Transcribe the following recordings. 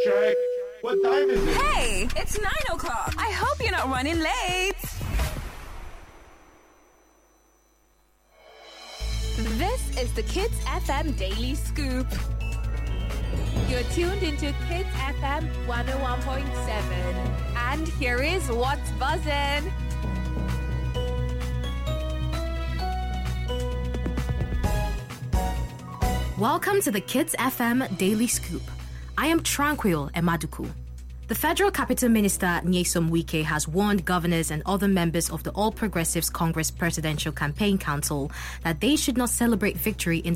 Check. What time is it? Hey, it's 9 o'clock. I hope you're not running late. This is the Kids FM Daily Scoop. You're tuned into Kids FM 101.7. And here is what's buzzing. Welcome to the Kids FM Daily Scoop. I am Tranquil Emaduku. The Federal Capital Minister Nyesom Wike has warned governors and other members of the All Progressives Congress Presidential Campaign Council that they should not celebrate victory in the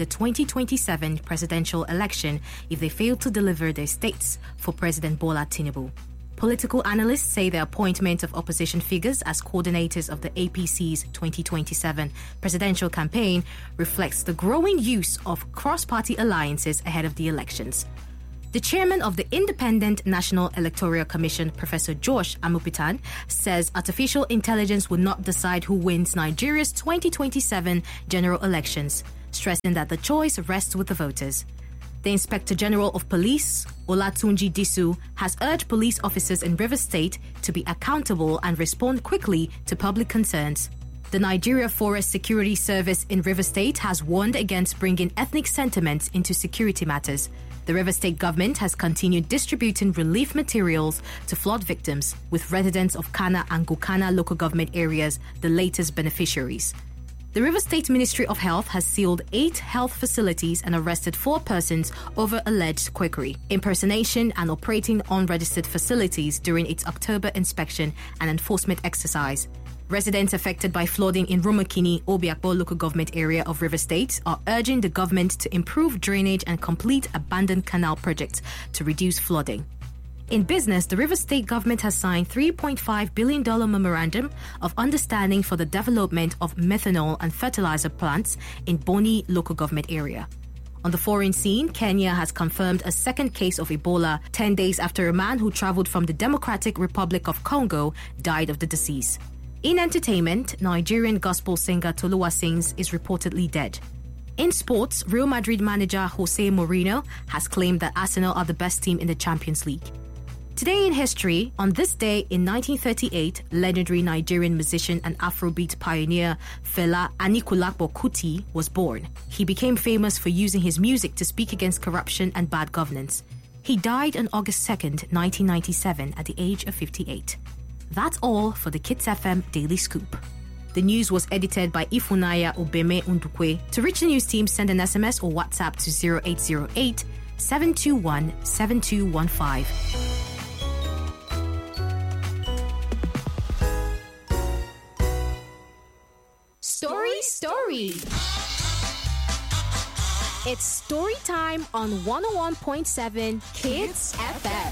2027 presidential election if they fail to deliver their states for President Bola Tinubu. Political analysts say the appointment of opposition figures as coordinators of the APC's 2027 presidential campaign reflects the growing use of cross-party alliances ahead of the elections. The chairman of the Independent National Electoral Commission, Professor Josh Amupitan, says artificial intelligence will not decide who wins Nigeria's 2027 general elections, stressing that the choice rests with the voters. The Inspector General of Police, Olatunji Disu, has urged police officers in Rivers State to be accountable and respond quickly to public concerns. The Nigeria Forest Security Service in Rivers State has warned against bringing ethnic sentiments into security matters. The Rivers State government has continued distributing relief materials to flood victims, with residents of Kana and Gukana local government areas the latest beneficiaries. The Rivers State Ministry of Health has sealed 8 health facilities and arrested 4 persons over alleged quackery, impersonation, and operating unregistered facilities during its October inspection and enforcement exercise. Residents affected by flooding in Rumokini, Obiakpo local government area of Rivers State are urging the government to improve drainage and complete abandoned canal projects to reduce flooding. In business, the Rivers State government has signed $3.5 billion memorandum of understanding for the development of methanol and fertilizer plants in Boni local government area. On the foreign scene, Kenya has confirmed a second case of Ebola 10 days after a man who traveled from the Democratic Republic of Congo died of the disease. In entertainment, Nigerian gospel singer Toluwa Sings is reportedly dead. In sports, Real Madrid manager Jose Mourinho has claimed that Arsenal are the best team in the Champions League. Today in history, on this day in 1938, legendary Nigerian musician and Afrobeat pioneer Fela Anikulapo Kuti was born. He became famous for using his music to speak against corruption and bad governance. He died on August 2nd, 1997 at the age of 58. That's all for the Kids FM Daily Scoop. The news was edited by Ifunaya Obeme Undukwe. To reach the news team, send an SMS or WhatsApp to 0808 721 7215. Story. It's story time on 101.7 Kids FM.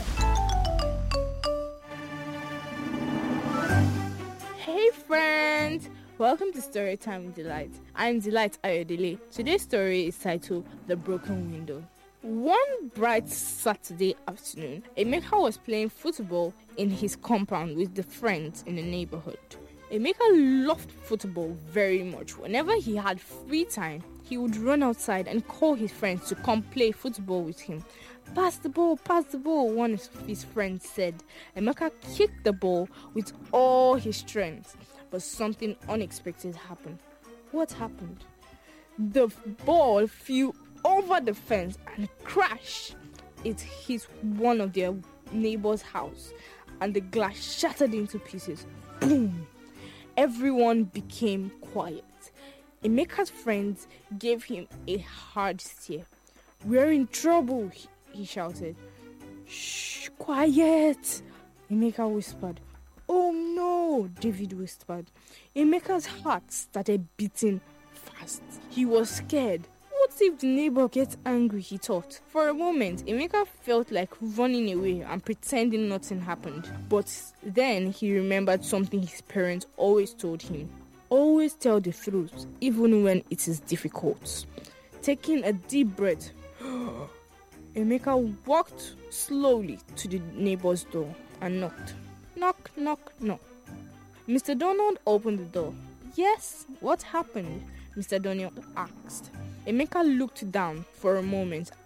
Hey friends! Welcome to Storytime with Delight. I'm Delight Ayodele. Today's story is titled The Broken Window. One bright Saturday afternoon, Emeka was playing football in his compound with the friends in the neighborhood. Emeka loved football very much. Whenever he had free time, he would run outside and call his friends to come play football with him. Pass the ball, one of his friends said. Emeka kicked the ball with all his strength, but something unexpected happened. What happened? The ball flew over the fence and crashed. It hit one of their neighbor's house, and the glass shattered into pieces. Boom! Everyone became quiet. Emeka's friends gave him a hard stare. "We're in trouble," he shouted. "Shh, quiet," Emeka whispered. "Oh no," David whispered. Emeka's heart started beating fast. He was scared. What if the neighbor gets angry, he thought. For a moment, Emeka felt like running away and pretending nothing happened. But then he remembered something his parents always told him. Always tell the truth, even when it is difficult. Taking a deep breath, Emeka walked slowly to the neighbor's door and knocked. Knock, knock, knock. Mr. Donald opened the door. "Yes, what happened?" Mr. Donald asked. Emeka looked down for a moment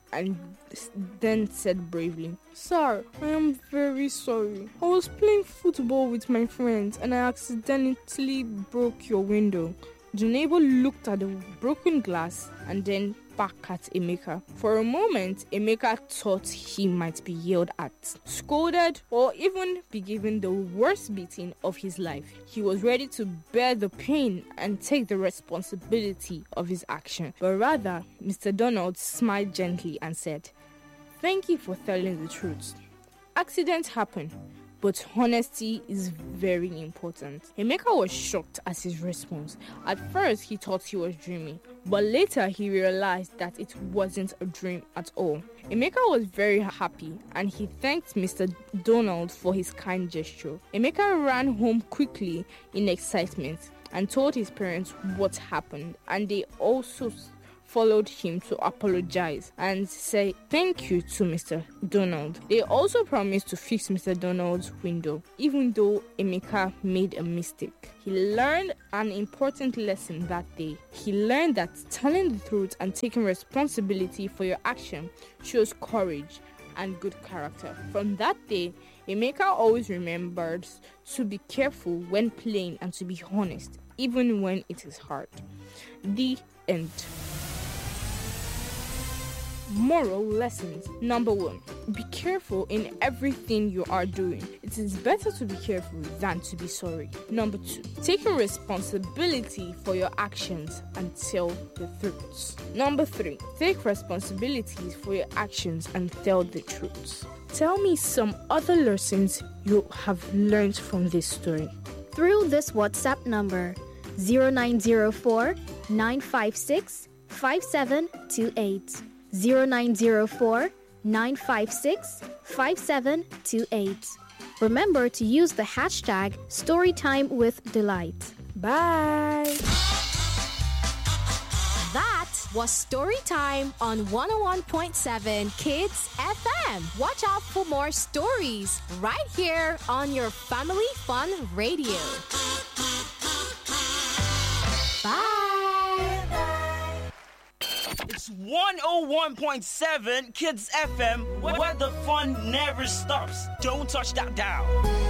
and then said bravely, "Sir, I am very sorry. I was playing football with my friends and I accidentally broke your window." The neighbor looked at the broken glass and then back at Emeka. For a moment, Emeka thought he might be yelled at, scolded, or even be given the worst beating of his life. He was ready to bear the pain and take the responsibility of his action. But rather, Mr. Donald smiled gently and said, "Thank you for telling the truth. Accidents happen, but honesty is very important." Emeka was shocked at his response. At first, he thought he was dreaming, but later he realized that it wasn't a dream at all. Emeka was very happy and he thanked Mr. Donald for his kind gesture. Emeka ran home quickly in excitement and told his parents what happened, and they also followed him to apologize and say thank you to Mr. Donald. They also promised to fix Mr. Donald's window, even though Emeka made a mistake. He learned an important lesson that day. He learned that telling the truth and taking responsibility for your action shows courage and good character. From that day, Emeka always remembered to be careful when playing and to be honest, even when it is hard. The end. Moral lessons. Number 1. Be careful in everything you are doing. It is better to be careful than to be sorry. Number 2. Taking responsibility for your actions and tell the truth. Number 3. Take responsibilities for your actions and tell the truth. Tell me some other lessons you have learned from this story. Through this WhatsApp number 0904 956 5728. 0904 956 5728. Remember to use the hashtag StoryTimeWithDelight. Bye! That was Storytime on 101.7 Kids FM. Watch out for more stories right here on your Family Fun Radio. Bye! It's 101.7 Kids FM, where the fun never stops. Don't touch that dial.